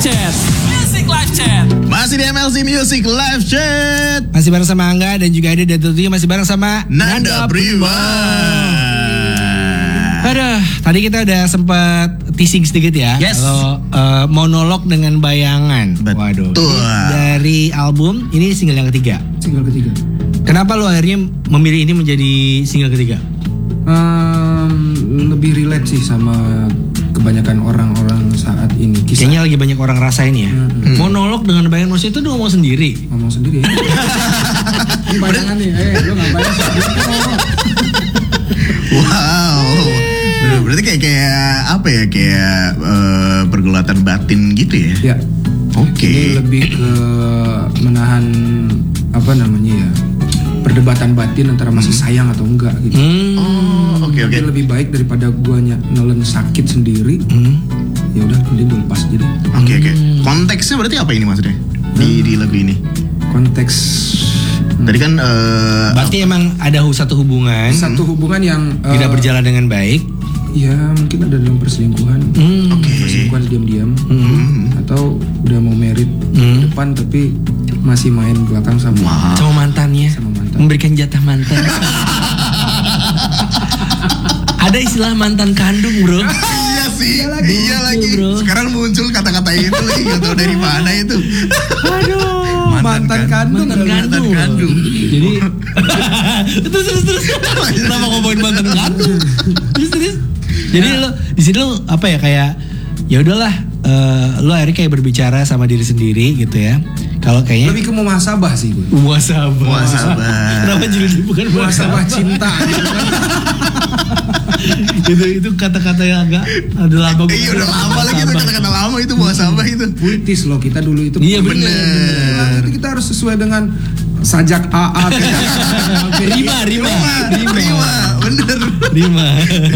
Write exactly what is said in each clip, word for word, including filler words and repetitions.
Chat. Music Live Chat. Masih di M L C Music Live Chat. Masih bareng sama Angga dan juga ada dan tentunya masih bareng sama Nanda, Nanda Prima. Aduh, tadi kita udah sempat teasing sedikit ya. Yes. Kalau uh, monolog dengan bayangan. Betul. Waduh. Dari album ini single yang ketiga. Single ketiga. Kenapa lo akhirnya memilih ini menjadi single ketiga? Um, lebih relate sih sama kebanyakan orang-orang saat ini. Kisah. Kayaknya lagi banyak orang rasain ya. Hmm. Monolog dengan bayangan, maksudnya itu udah ngomong sendiri. Ngomong sendiri ya. Ini bayangan nih, eh lo ngapain sih? Wow. Berarti kayak kayak apa ya, kayak uh, pergulatan batin gitu ya? Ya. Oke. Okay. Ini lebih ke menahan apa namanya ya, perdebatan batin antara masih sayang atau enggak gitu. Hmm. Oh, oke okay, oke. Okay. Lebih baik daripada gua nelen sakit sendiri. Hmm. Ya udah, mending gue lepas aja deh. Oke okay, oke. Okay. Konteksnya berarti apa ini maksudnya di hmm. di lagu ini? Konteks. Tadi kan uh, berarti uh, emang ada satu hubungan. Satu hubungan yang uh, tidak berjalan dengan baik. Ya mungkin ada dalam perselingkuhan. Hmm. Oke. Okay. Perselingkuhan diam-diam. Hmm. Atau udah mau merit hmm. depan tapi masih main belakang sama wow. sama mantannya. Sama mantan. Memberikan jatah mantan. Ada istilah mantan kandung, bro. Iya sih. Iya lagi, iya lagi. Bro. Sekarang muncul kata-kata itu lagi, nggak tahu dari mana itu. Aduh. Mantan kandung. Mantan kandung. Mantan kandung. Jadi terus terus terus. Kenapa ngomongin mantan kandung? Terus terus. Jadi ya. Lo di sini lo apa ya, kayak ya udahlah, uh, lo akhirnya kayak berbicara sama diri sendiri gitu ya. Kalau kayaknya lebih ke muhasabah sih gue. Muhasabah. Muhasabah. Kenapa judulnya bukan muhasabah cinta gitu kan? itu itu kata-kata yang agak ada lama. Iya udah lama lagi itu kata-kata lama itu muhasabah itu. Puitis loh kita dulu itu. Iya benar. Itu kita harus sesuai dengan sajak A A. Rima, rima, rima, bener. Rima.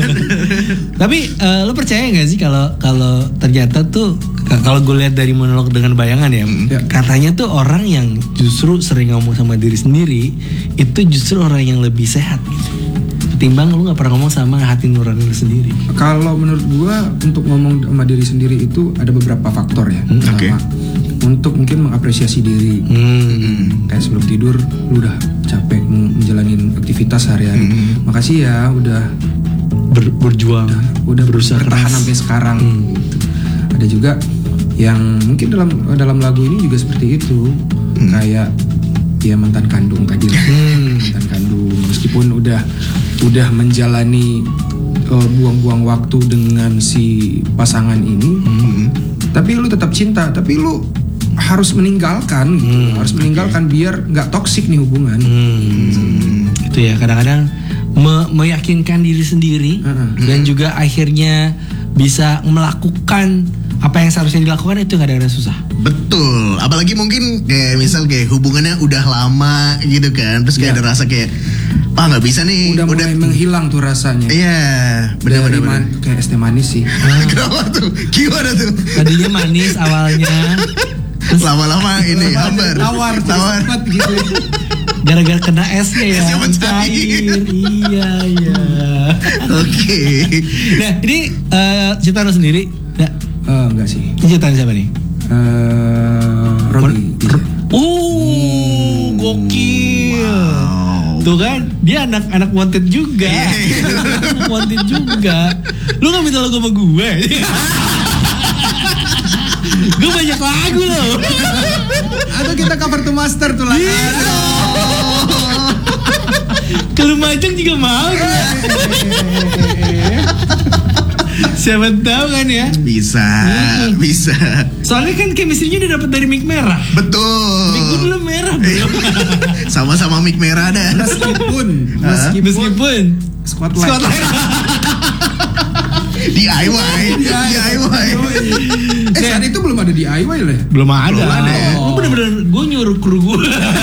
Tapi uh, lo percaya nggak sih kalau kalau ternyata tuh kalau gue lihat dari monolog dengan bayangan ya, ya, katanya tuh orang yang justru sering ngomong sama diri sendiri itu justru orang yang lebih sehat gitu. Ketimbang lu nggak pernah ngomong sama hati nurani lu sendiri. Kalau menurut gue untuk ngomong sama diri sendiri itu ada beberapa faktor ya. Hmm, Oke. Okay. Untuk mungkin mengapresiasi diri. Hmm. Kayak sebelum tidur lu udah capek menjalani aktivitas sehari-hari. Hmm. Makasih ya udah Ber, berjuang, udah, udah berusaha bertahan sampai sekarang. Hmm. Gitu. Ada juga yang mungkin dalam dalam lagu ini juga seperti itu. Hmm. Kayak ya mantan kandung tadi lah. Hmm. Mantan kandung meskipun udah udah menjalani uh, buang-buang waktu dengan si pasangan ini. Hmm. Tapi lu tetap cinta, tapi lu harus meninggalkan gitu. Hmm. Harus meninggalkan okay. biar nggak toksik nih hubungan. Hmm. Hmm. Itu ya kadang-kadang me- meyakinkan diri sendiri uh-huh. dan juga akhirnya bisa melakukan apa yang seharusnya dilakukan itu nggak ada susah. Betul, apalagi mungkin kayak misal kayak hubungannya udah lama gitu kan, terus kayak yeah. ada rasa kayak ah nggak bisa nih, udah, udah mulai menghilang tuh rasanya. Iya, benar-benar man- kayak es teh manis sih. Kenapa tuh? Gimana tuh? Tadinya manis awalnya, lama-lama ini hambar, tawar, tawar gitu. Gara-gara kena esnya ya. Esnya mencair. Iya iya. Oke. Nah ini uh, cerita lo sendiri? Nah. Uh, enggak sih. Ini cerita siapa nih? Uh, Rodi. Oh, gokil. Wow. Tuh kan, dia anak-anak wanted juga. Wanted juga. Lu gak minta lagu sama gue? Gue banyak lagu loh. Atau kita cover to master tuh lah. Ke Lumajang juga mau. Siapa tahu kan ya? Bisa, hmm. bisa. Soalnya kan chemistry-nya udah dapet dari mic merah. Betul. Mic gue dulu merah bro. Sama-sama mic merah dah. Meskipun, meskipun, meskipun Spotlight. Spotlight. D I Y, D I Y. Eh saat itu belum ada D I Y lah. Belum ada. Belum ada. Gue bener-bener gue nyuruh kru gue.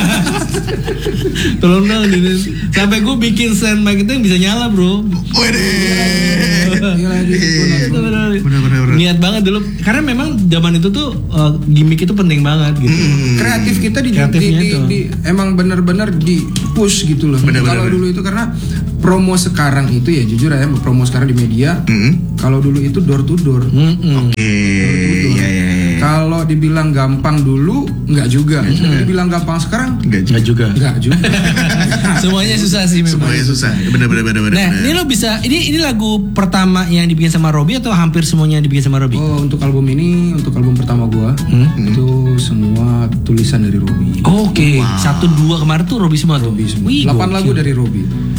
Tolong dong, sampai gue bikin stand mic itu yang bisa nyala bro. Waduh. Bener-bener niat banget dulu karena memang zaman itu tuh uh, gimmick itu penting banget gitu. Hmm. Kreatif kita di, di, di, di emang bener-bener di push gitu loh. Kalau dulu itu karena promo sekarang itu ya jujur ya promo sekarang di media. Mm-hmm. Kalau dulu itu door to door. Mm-hmm. Oke. Okay. Ya, ya, ya. Kalau kalau dibilang gampang dulu nggak juga. Kalau dibilang gampang sekarang Enggak Nggak juga. nggak juga. Semuanya susah sih memang. Semuanya susah. Bener bener bener bener. Nah, ini lo bisa ini ini lagu pertama yang dibikin sama Robby atau hampir semuanya dibikin sama Robby? Oh, untuk album ini, untuk album pertama gua Hmm? itu semua tulisan dari Robby. Oke, satu dua kemarin tuh Robby semua tuh. Robby semua. Wih, delapan gokil. lagu dari Robby.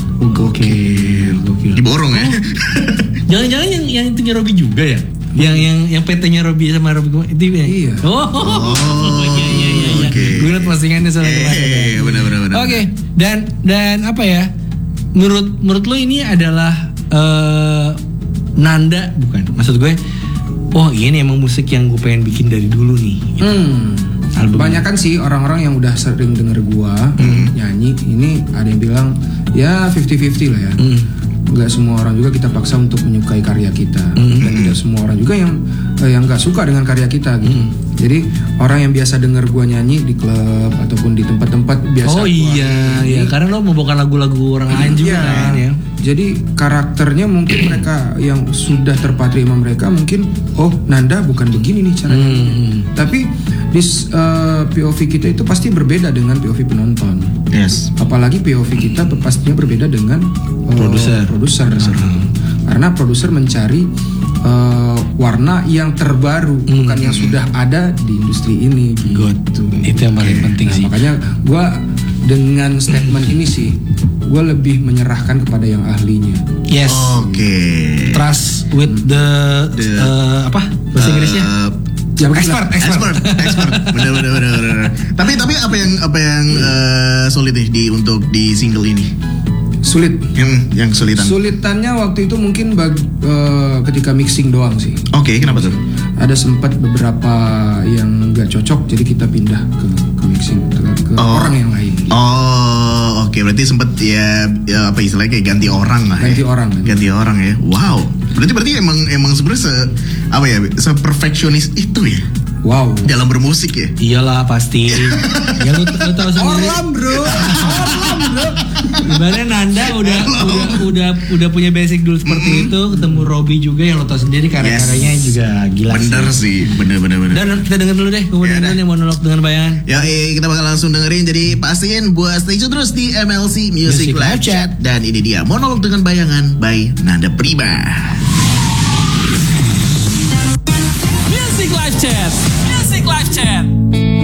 Gokil, gokil. Diborong ya. Jangan-jangan yang yang itunya Robby juga ya? Yang yang yang P T-nya Robby sama Robby kemarin, itu ya? Iya. Oh, iya iya iya iya. oke. Gue liat postingannya soalnya kemarin. Eh, bener bener bener. Oke, dan dan apa ya? Menurut menurut lo ini adalah eh, nanda bukan? Maksud gue, oh ini emang musik yang gue pengen bikin dari dulu nih. Hmm. Album. Kebanyakan sih orang-orang yang udah sering denger gua nyanyi ini ada yang bilang ya fifty fifty lah ya. Hmm. Nggak semua orang juga kita paksa untuk menyukai karya kita Hmm. dan tidak semua orang juga yang eh, yang nggak suka dengan karya kita gitu. Hmm. Jadi orang yang biasa denger gua nyanyi di klub ataupun di tempat-tempat biasa. Oh gua iya, nyanyi, iya. Karena lo membawakan lagu-lagu orang lain juga Iya. kan ya. Jadi karakternya mungkin mereka yang sudah terpatri sama mereka mungkin oh Nanda bukan begini nih caranya. Hmm. Tapi di uh, P O V kita itu pasti berbeda dengan P O V penonton. Yes. Apalagi P O V kita pastinya berbeda dengan uh, Produser. Produser. Karena produser mencari uh, warna yang terbaru, bukan yang sudah ada di industri ini. Gitu. Itu yang paling penting Nah, sih. makanya gue dengan statement ini sih, gue lebih menyerahkan kepada yang ahlinya. Yes. Oke. Trust with the, The- eh, apa bahasa Inggrisnya? Eh, Ya, Expert, expert. expert, expert. Bener bener bener bener. Tapi tapi apa yang apa yang eh, sulit nih di untuk di single ini? Sulit. Yang yang kesulitan. Sulitannya waktu itu mungkin bag, eh, ketika mixing doang sih. Oke, kenapa tuh? Ada sempat beberapa yang nggak cocok, jadi kita pindah ke, ke mixing ke, ke Oh. orang yang lain. Oh, oke. Berarti sempet ya, ya apa istilahnya kayak ganti orang lah. Ganti ya. orang. Ganti orang ya. Wow. Berarti berarti emang emang sebenarnya se apa ya, se perfeksionis itu ya Wow. dalam bermusik ya. Iyalah pasti. Ya lu, lu tahu sendiri. Orlam bro. Orlam bro. Sebenarnya Nanda udah udah udah udah punya basic dulu seperti itu, ketemu Robby juga yang lo tau sendiri karya-karyanya Yes. juga gila Bener sih, bener bener bener. Dan kita denger dulu deh, kemudian Ya, dah. yang monolog dengan bayangan. Ya, eh, kita bakal langsung dengerin. Jadi pastiin buat stay tune terus di M L C Music, Music Live Live Chat. Dan ini dia monolog dengan bayangan by Nanda Prima. Music Live Chat. Music Live Chat.